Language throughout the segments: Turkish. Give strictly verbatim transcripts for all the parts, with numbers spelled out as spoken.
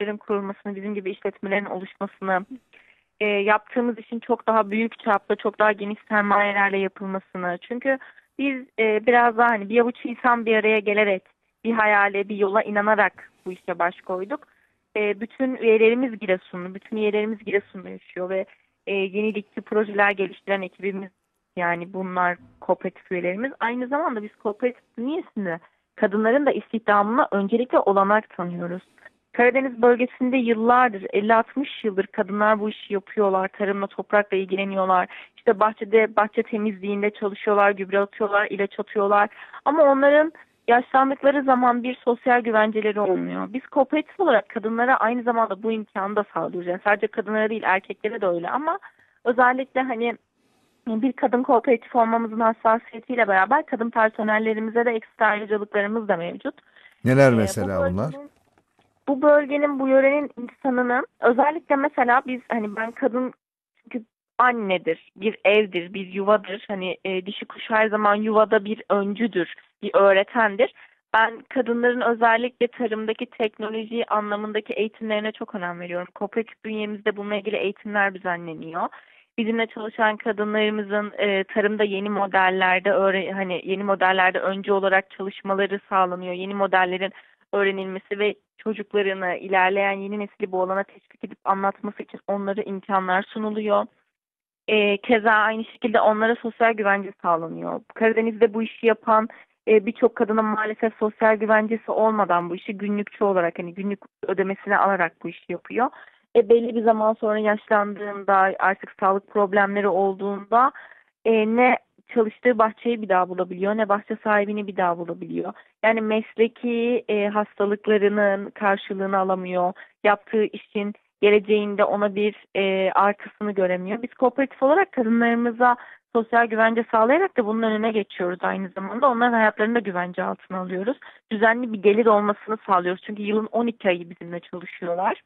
şirketlerin kurulmasını, bizim gibi işletmelerin oluşmasını, e, yaptığımız işin çok daha büyük çapta, çok daha geniş sermayelerle yapılmasını. Çünkü biz e, biraz daha hani bir avuç insan bir araya gelerek, bir hayale, bir yola inanarak bu işe baş koyduk. E, bütün üyelerimiz Giresunlu, bütün üyelerimiz Giresun'da yaşıyor ve e, yenilikçi projeler geliştiren ekibimiz, yani bunlar kooperatif üyelerimiz. Aynı zamanda biz kooperatif bünyesinde kadınların da istihdamına öncelikle olanak tanıyoruz. Karadeniz bölgesinde yıllardır, elli altmış yıldır kadınlar bu işi yapıyorlar. Tarımla, toprakla ilgileniyorlar. İşte bahçede, bahçe temizliğinde çalışıyorlar, gübre atıyorlar, ilaç atıyorlar. Ama onların yaşlandıkları zaman bir sosyal güvenceleri olmuyor. Biz kooperatif olarak kadınlara aynı zamanda bu imkanı da sağlıyoruz. Yani sadece kadınlara değil, erkeklere de öyle, ama özellikle hani bir kadın kooperatif olmamızın hassasiyetiyle beraber kadın personellerimize de ekstra ayrıcalıklarımız da mevcut. Neler Ee, bu mesela bunlar? bölgenin bu bölgenin, bu yörenin insanının özellikle mesela biz hani ben kadın, çünkü annedir, bir evdir, bir yuvadır. Hani e, dişi kuş her zaman yuvada bir öncüdür, bir öğretendir. Ben kadınların özellikle tarımdaki teknoloji anlamındaki eğitimlerine çok önem veriyorum. Kooperatif bünyemizde bununla ilgili eğitimler düzenleniyor. Bizimle çalışan kadınlarımızın e, tarımda yeni modellerde öğre hani yeni modellerde öncü olarak çalışmaları sağlanıyor. Yeni modellerin öğrenilmesi ve çocuklarını, ilerleyen yeni nesili bu alana teşvik edip anlatması için onlara imkanlar sunuluyor. E, keza aynı şekilde onlara sosyal güvence sağlanıyor. Karadeniz'de bu işi yapan e, birçok kadının maalesef sosyal güvencesi olmadan bu işi günlükçü olarak, hani günlük ödemesini alarak bu işi yapıyor. E, belli bir zaman sonra yaşlandığında, artık sağlık problemleri olduğunda e, ne çalıştığı bahçeyi bir daha bulabiliyor, ne bahçe sahibini bir daha bulabiliyor. Yani mesleki e, hastalıklarının karşılığını alamıyor. Yaptığı işin geleceğinde ona bir e, arkasını göremiyor. Biz kooperatif olarak kadınlarımıza sosyal güvence sağlayarak da bunun önüne geçiyoruz aynı zamanda. Onların hayatlarını da güvence altına alıyoruz. Düzenli bir gelir olmasını sağlıyoruz. Çünkü yılın on iki ayı bizimle çalışıyorlar.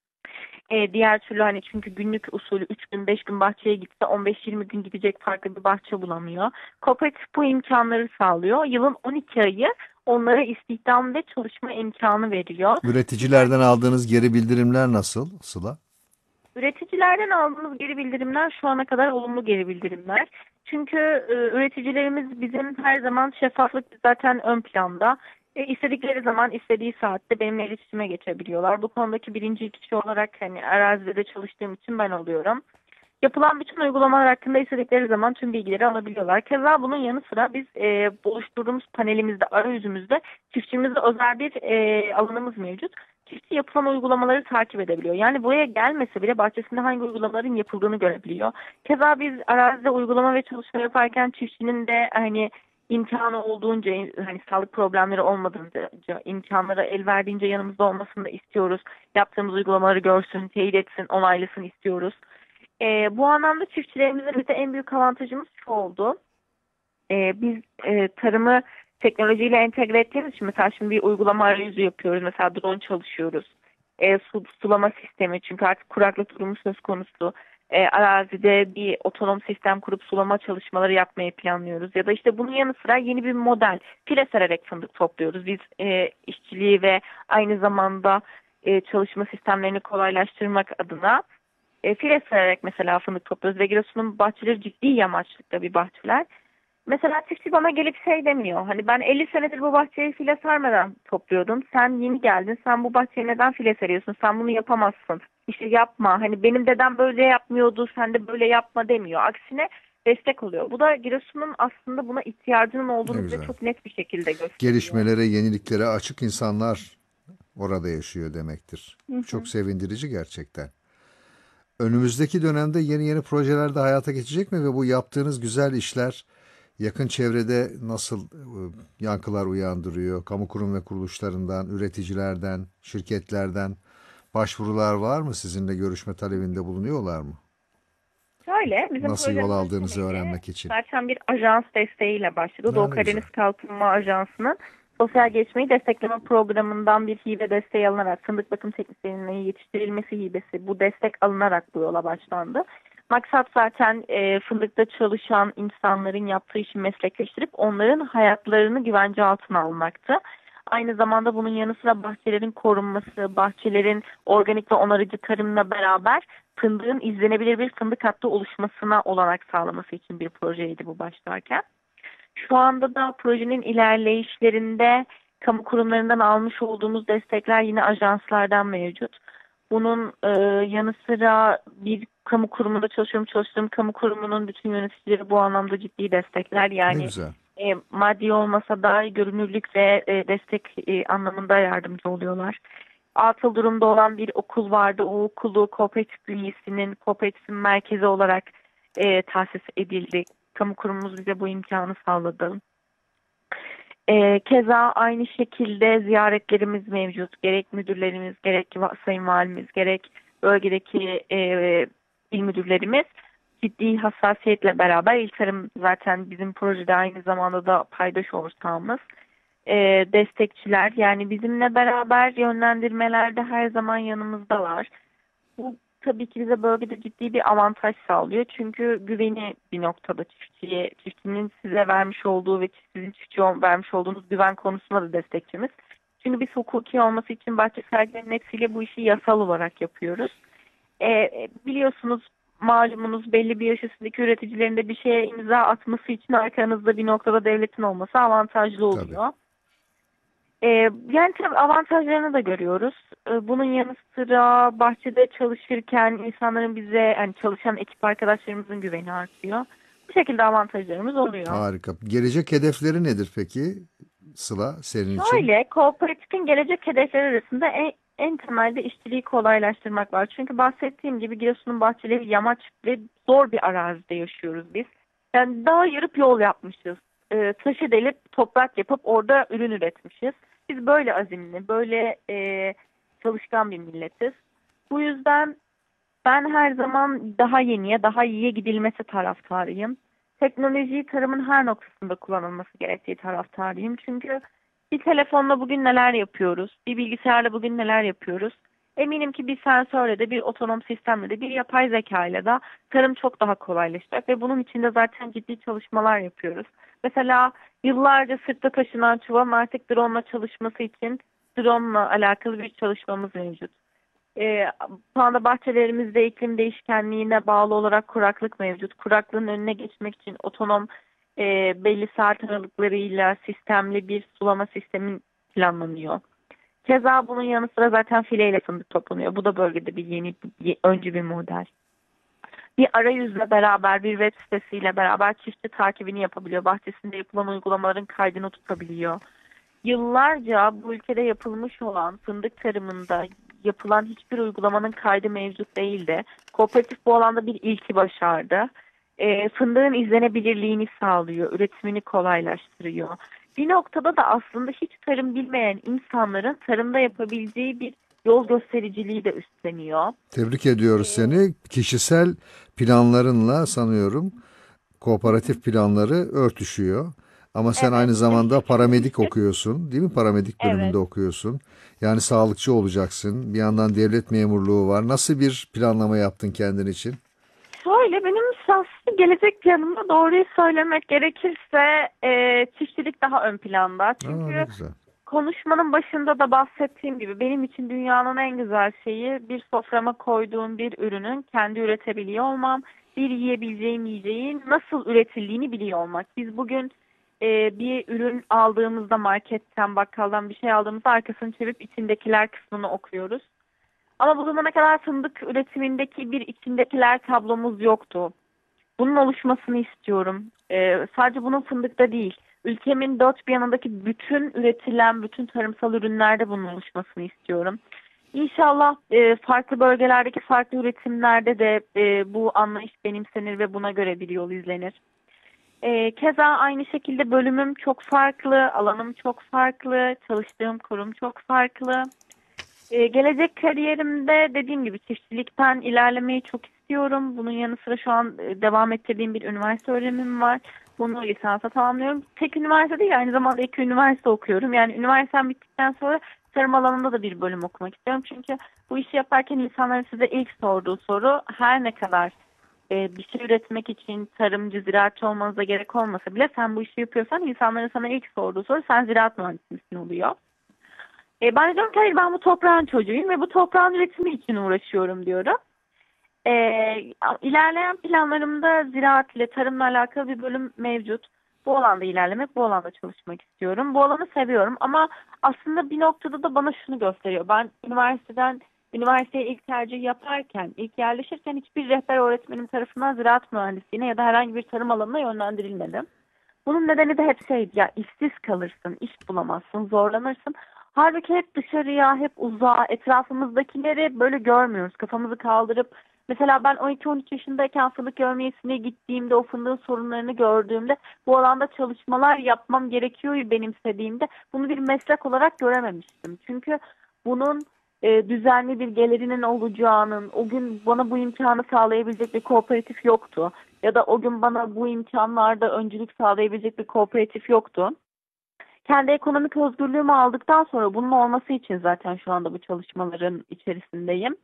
E, diğer türlü hani, çünkü günlük usulü üç gün beş gün bahçeye gitse on beş yirmi gün gidecek farklı bir bahçe bulamıyor. Kooperatif bu imkanları sağlıyor. Yılın on iki ayı onlara istihdam ve çalışma imkanı veriyor. Bizler Üreticilerden aldığınız geri bildirimler nasıl, Sıla? Üreticilerden aldığımız geri bildirimler şu ana kadar olumlu geri bildirimler. Çünkü e, üreticilerimiz bizim her zaman, şeffaflık zaten ön planda. E, istedikleri zaman, istediği saatte benimle iletişime geçebiliyorlar. Bu konudaki birinci kişi olarak hani arazide de çalıştığım için ben oluyorum. Yapılan bütün uygulamalar hakkında istedikleri zaman tüm bilgileri alabiliyorlar. Keza bunun yanı sıra biz e, oluşturduğumuz panelimizde, arayüzümüzde çiftçimizde özel bir e, alanımız mevcut. Çiftçi yapılan uygulamaları takip edebiliyor. Yani buraya gelmese bile bahçesinde hangi uygulamaların yapıldığını görebiliyor. Keza biz arazide uygulama ve çalışma yaparken çiftçinin de hani imkanı olduğunca, hani sağlık problemleri olmadığınca, imkanlara el verdiğince yanımızda olmasını da istiyoruz. Yaptığımız uygulamaları görsün, teyit etsin, onaylasın istiyoruz. E, bu anlamda çiftçilerimizin bize en büyük avantajımız şu oldu. E, biz e, tarımı teknolojiyle entegre ettiğimiz için, mesela şimdi bir uygulama arayüzü yapıyoruz. Mesela drone çalışıyoruz. E, su, sulama sistemi, çünkü artık kuraklık durumu söz konusu. E, arazide bir otonom sistem kurup sulama çalışmaları yapmayı planlıyoruz. Ya da işte bunun yanı sıra yeni bir model, file sererek fındık topluyoruz. Biz e, işçiliği ve aynı zamanda e, çalışma sistemlerini kolaylaştırmak adına e, file sererek mesela fındık topluyoruz ve Giresun'un bahçeleri ciddi yamaçlıkta bir bahçeler. Mesela çiftçi bana gelip şey demiyor. Hani ben elli senedir bu bahçeyi file sermeden topluyordum. Sen yeni geldin. Sen bu bahçeye neden file seriyorsun? Sen bunu yapamazsın. İşte yapma. Hani benim dedem böyle yapmıyordu. Sen de böyle yapma demiyor. Aksine destek oluyor. Bu da Giresun'un aslında buna ihtiyacının Ne olduğunu bize güzel. çok net bir şekilde gösteriyor. Gelişmelere, yeniliklere açık insanlar orada yaşıyor demektir. Hı Çok hı. sevindirici gerçekten. Önümüzdeki dönemde yeni yeni projeler de hayata geçecek mi ve bu yaptığınız güzel işler yakın çevrede nasıl e, yankılar uyandırıyor? Kamu kurum ve kuruluşlarından, üreticilerden, şirketlerden başvurular var mı? Sizinle görüşme talebinde bulunuyorlar mı? Şöyle, bizim Nasıl yol projemizin aldığınızı temeli öğrenmek için. zaten bir ajans desteğiyle başladı. Ha, Doğu ne güzel. Karadeniz Kalkınma Ajansı'nın sosyal gelişmeyi destekleme programından bir hibe desteği alınarak, fındık bakım teknisyeninin yetiştirilmesi hibesi, bu destek alınarak bu yola başlandı. Maksat zaten e, fındıkta çalışan insanların yaptığı işi meslekleştirip onların hayatlarını güvence altına almaktı. Aynı zamanda bunun yanı sıra bahçelerin korunması, bahçelerin organik ve onarıcı tarımla beraber fındığın izlenebilir bir fındık hattı oluşmasına olanak sağlaması için bir projeydi bu başlarken. Şu anda da projenin ilerleyişlerinde kamu kurumlarından almış olduğumuz destekler yine ajanslardan mevcut. Bunun e, yanı sıra bir kamu kurumunda çalışıyorum. Çalıştığım kamu kurumunun bütün yöneticileri bu anlamda ciddi destekler. Ne Yani güzel. e, maddi olmasa da görünürlük ve e, destek e, anlamında yardımcı oluyorlar. Atıl durumda olan bir okul vardı. O okulu kooperatif bünyesinin, kooperatifin merkezi olarak e, tahsis edildi. Kamu kurumumuz bize bu imkanı sağladı. E, keza aynı şekilde ziyaretlerimiz mevcut. Gerek müdürlerimiz, gerek va- sayın valimiz, gerek bölgedeki e, il müdürlerimiz ciddi hassasiyetle beraber İl Tarım zaten bizim projede aynı zamanda da paydaş ortağımız. E, destekçiler yani bizimle beraber yönlendirmelerde her zaman yanımızdalar. Bu tabii ki bize bölgede ciddi bir avantaj sağlıyor. Çünkü güveni bir noktada çiftçiye, çiftçinin size vermiş olduğu ve sizin çiftçiye vermiş olduğunuz güven konusunda da destekçimiz. Çünkü biz hukuki olması için bahçe sahiplerinin hepsiyle bu işi yasal olarak yapıyoruz. E, biliyorsunuz malumunuz belli bir yaş üstündeki üreticilerin de bir şeye imza atması için arkanızda bir noktada devletin olması avantajlı Tabii. oluyor. Ee, yani tabii avantajlarını da görüyoruz. Ee, bunun yanı sıra bahçede çalışırken insanların bize, yani çalışan ekip arkadaşlarımızın güveni artıyor. Bu şekilde avantajlarımız oluyor. Harika. Gelecek hedefleri nedir peki Sıla senin için? Şöyle, kooperatifin gelecek hedefleri arasında en, en temelde işçiliği kolaylaştırmak var. Çünkü bahsettiğim gibi Giresun'un bahçeleri yamaç ve zor bir arazide yaşıyoruz biz. Yani dağ yarıp yol yapmışız. Ee, taşı delip toprak yapıp orada ürün üretmişiz. Biz böyle azimli, böyle e, çalışkan bir milletiz. Bu yüzden ben her zaman daha yeniye, daha iyiye gidilmesi taraftarıyım. Teknolojiyi tarımın her noktasında kullanılması gerektiği taraftarıyım. Çünkü bir telefonla bugün neler yapıyoruz, bir bilgisayarla bugün neler yapıyoruz. Eminim ki bir sensörle de, bir otonom sistemle de, bir yapay zeka ile de tarım çok daha kolaylaşacak ve bunun için de zaten ciddi çalışmalar yapıyoruz. Mesela yıllarca sırtta taşınan çuvalın artık drone'la çalışması için drone'la alakalı bir çalışmamız mevcut. Ee, Şu anda bahçelerimizde iklim değişkenliğine bağlı olarak kuraklık mevcut. Kuraklığın önüne geçmek için otonom e, belli saat aralıklarıyla sistemli bir sulama sistemi planlanıyor. Keza bunun yanı sıra zaten fileyle fındık toplanıyor. Bu da bölgede bir yeni, bir, öncü bir model. Bir arayüzle beraber, bir web sitesiyle beraber çiftçi takibini yapabiliyor. Bahçesinde yapılan uygulamaların kaydını tutabiliyor. Yıllarca bu ülkede yapılmış olan fındık tarımında yapılan hiçbir uygulamanın kaydı mevcut değildi. Kooperatif bu alanda bir ilki başardı. E, fındığın izlenebilirliğini sağlıyor, üretimini kolaylaştırıyor. Bir noktada da aslında hiç tarım bilmeyen insanların tarımda yapabileceği bir yol göstericiliği de üstleniyor. Tebrik ediyoruz E, seni. Kişisel planlarınla sanıyorum kooperatif planları örtüşüyor. Ama sen evet, aynı zamanda teşekkür paramedik okuyorsun, değil mi? Paramedik bölümünde Evet. okuyorsun. Yani sağlıkçı olacaksın. Bir yandan devlet memurluğu var. Nasıl bir planlama yaptın kendin için? Şöyle, benim şahsi gelecek planımda doğruyu söylemek gerekirse e, çiftçilik daha ön planda. Aa, ne Çünkü güzel. konuşmanın başında da bahsettiğim gibi benim için dünyanın en güzel şeyi bir soframa koyduğum bir ürünün kendi üretebiliyor olmam, bir yiyebileceğim yiyeceğin nasıl üretildiğini biliyor olmak. Biz bugün e, bir ürün aldığımızda marketten, bakkaldan bir şey aldığımızda arkasını çevirip içindekiler kısmını okuyoruz. Ama bu zamana kadar fındık üretimindeki bir içindekiler tablomuz yoktu. Bunun oluşmasını istiyorum. Ee, sadece bunun fındıkta değil. Ülkemin dört bir yanındaki bütün üretilen, bütün tarımsal ürünlerde bunun oluşmasını istiyorum. İnşallah e, farklı bölgelerdeki farklı üretimlerde de e, bu anlayış benimsenir ve buna göre bir yol izlenir. E, keza aynı şekilde bölümüm çok farklı, alanım çok farklı, çalıştığım kurum çok farklı. Ee, gelecek kariyerimde dediğim gibi çiftçilikten ilerlemeyi çok istiyorum. Bunun yanı sıra şu an e, devam ettirdiğim bir üniversite öğrenimim var. Bunu lisansa tamamlıyorum. Tek üniversite değil, aynı zamanda iki üniversite okuyorum. Yani üniversitem bittikten sonra tarım alanında da bir bölüm okumak istiyorum. Çünkü bu işi yaparken insanların size ilk sorduğu soru, her ne kadar e, bir şey üretmek için tarımcı, ziraatçı olmanıza gerek olmasa bile sen bu işi yapıyorsan insanların sana ilk sorduğu soru, sen ziraat mühendisi misin oluyor. E, ben de diyorum ki hayır, ben bu toprağın çocuğuyum ve bu toprağın üretimi için uğraşıyorum diyorum. E, ilerleyen planlarımda ziraat ile tarımla alakalı bir bölüm mevcut. Bu alanda ilerlemek, bu alanda çalışmak istiyorum. Bu alanı seviyorum ama aslında bir noktada da bana şunu gösteriyor. Ben üniversiteden üniversiteye ilk tercih yaparken, ilk yerleşirken hiçbir rehber öğretmenim tarafından ziraat mühendisliğine ya da herhangi bir tarım alanına yönlendirilmedim. Bunun nedeni de hep şeydi, ya işsiz kalırsın, iş bulamazsın, zorlanırsın. Halbuki hep dışarıya, hep uzağa, etrafımızdakileri böyle görmüyoruz. Kafamızı kaldırıp, mesela ben on iki on üç yaşındayken fındık örmeyesine gittiğimde, o fındığın sorunlarını gördüğümde, bu alanda çalışmalar yapmam gerekiyor benimsediğimde bunu bir meslek olarak görememiştim. Çünkü bunun e, düzenli bir gelirinin olacağının, o gün bana bu imkanı sağlayabilecek bir kooperatif yoktu. Ya da o gün bana bu imkanlarda öncülük sağlayabilecek bir kooperatif yoktu. Kendi ekonomik özgürlüğümü aldıktan sonra bunun olması için zaten şu anda bu çalışmaların içerisindeyim.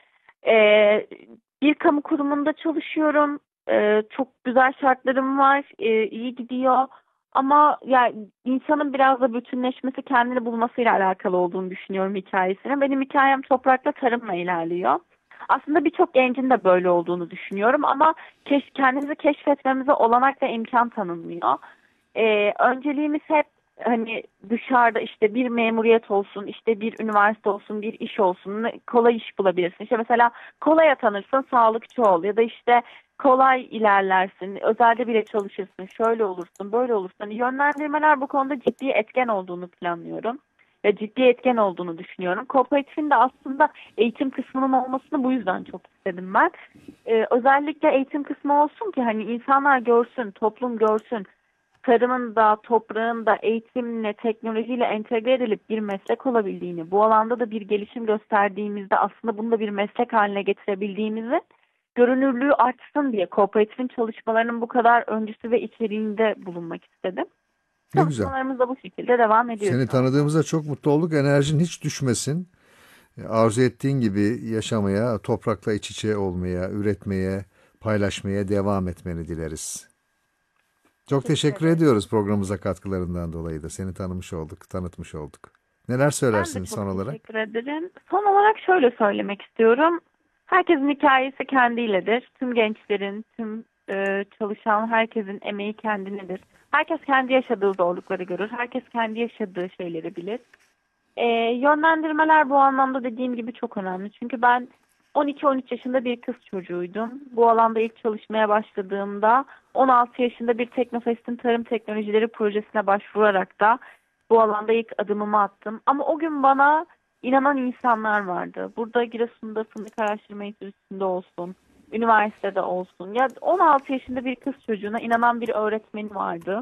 Ee, bir kamu kurumunda çalışıyorum. Ee, çok güzel şartlarım var. Ee, iyi gidiyor. Ama yani insanın biraz da bütünleşmesi, kendini bulmasıyla alakalı olduğunu düşünüyorum hikayesine. Benim hikayem toprakla, tarımla ilerliyor. Aslında birçok gencin de böyle olduğunu düşünüyorum ama keş, kendimizi keşfetmemize olanak ve imkan tanınmıyor. Ee, önceliğimiz hep hani dışarıda işte bir memuriyet olsun, işte bir üniversite olsun, bir iş olsun, kolay iş bulabilirsin. İşte mesela kolay atanırsın, sağlıkçı ol ya da işte kolay ilerlersin, özelde bile çalışırsın, şöyle olursun, böyle olursun. Hani yönlendirmeler bu konuda ciddi etken olduğunu planlıyorum ve ciddi etken olduğunu düşünüyorum. Kooperatifin de aslında eğitim kısmının olmasını bu yüzden çok istedim ben. Ee, özellikle eğitim kısmı olsun ki hani insanlar görsün, toplum görsün. Tarımın da, toprağın da eğitimle, teknolojiyle entegre edilip bir meslek olabildiğini, bu alanda da bir gelişim gösterdiğimizde aslında bunu da bir meslek haline getirebildiğimizi, görünürlüğü artsın diye kooperatifin çalışmalarının bu kadar öncüsü ve içeriğinde bulunmak istedim. Ne güzel. Çalışmalarımız da bu şekilde devam ediyor Seni şu anda. tanıdığımıza çok mutlu olduk. Enerjin hiç düşmesin. E, Arzu ettiğin gibi yaşamaya, toprakla iç içe olmaya, üretmeye, paylaşmaya devam etmeni dileriz. Çok Teşekkür teşekkür ederim. ediyoruz programımıza katkılarından dolayı da. Seni tanımış olduk, tanıtmış olduk. Neler Ben de söylersiniz son çok olarak? teşekkür ederim. Son olarak şöyle söylemek istiyorum. Herkesin hikayesi kendiyledir. Tüm gençlerin, tüm e, çalışan herkesin emeği kendinedir. Herkes kendi yaşadığı zorlukları görür. Herkes kendi yaşadığı şeyleri bilir. E, yönlendirmeler bu anlamda dediğim gibi çok önemli. Çünkü ben on iki on üç yaşında bir kız çocuğuydum. Bu alanda ilk çalışmaya başladığımda on altı yaşında bir Teknofest'in tarım teknolojileri projesine başvurarak da bu alanda ilk adımımı attım. Ama o gün bana inanan insanlar vardı. Burada Giresun'da Fındık Araştırma Enstitüsü'nde olsun, üniversitede olsun. Ya on altı yaşında bir kız çocuğuna inanan bir öğretmenim vardı.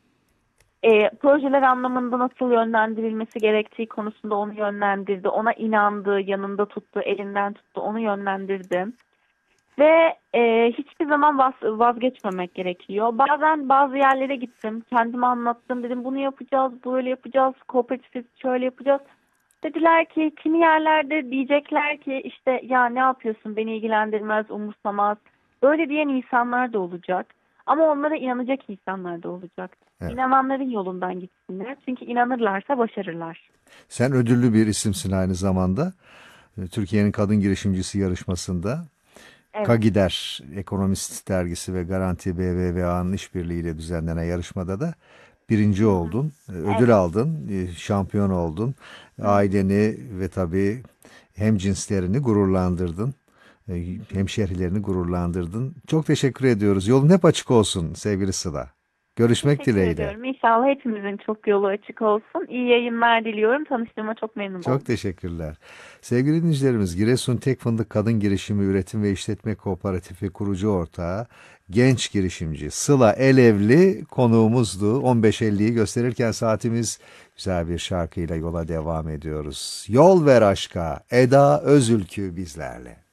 E, projeler anlamında nasıl yönlendirilmesi gerektiği konusunda onu yönlendirdi. Ona inandı, yanında tuttu, elinden tuttu, onu yönlendirdi. Ve e, hiçbir zaman vaz, vazgeçmemek gerekiyor. Bazen bazı yerlere gittim, kendime anlattım, dedim bunu yapacağız, böyle yapacağız, kooperatif şöyle yapacağız. Dediler ki kimi yerlerde diyecekler ki işte ya ne yapıyorsun, beni ilgilendirmez, umursamaz. Böyle diyen insanlar da olacak. Ama onlara inanacak insanlar da olacak. Evet. İnananların yolundan gitsinler. Çünkü inanırlarsa başarırlar. Sen ödüllü bir isimsin aynı zamanda. E, Türkiye'nin Kadın Girişimcisi yarışmasında Evet. Kagider Ekonomist Dergisi ve Garanti B B V A'nın işbirliğiyle düzenlenen yarışmada da birinci Hı hı. oldun, e, ödül Evet. aldın, e, şampiyon oldun. Hı hı. Aileni ve tabii hem cinslerini gururlandırdın, e, hemşehrilerini gururlandırdın. Çok teşekkür ediyoruz. Yolun hep açık olsun sevgili Sıla. Görüşmek Teşekkür dileğiyle. ediyorum. İnşallah hepimizin çok yolu açık olsun. İyi yayınlar diliyorum. Tanıştığıma çok memnun Çok oldum. teşekkürler. Sevgili dinleyicilerimiz, Giresun Tek Fındık Kadın Girişimi Üretim ve İşletme Kooperatifi kurucu ortağı, genç girişimci Sıla Elevli konuğumuzdu. on beş elliyi gösterirken saatimiz güzel bir şarkıyla yola devam ediyoruz. Yol ver aşka, Eda Özülkü bizlerle.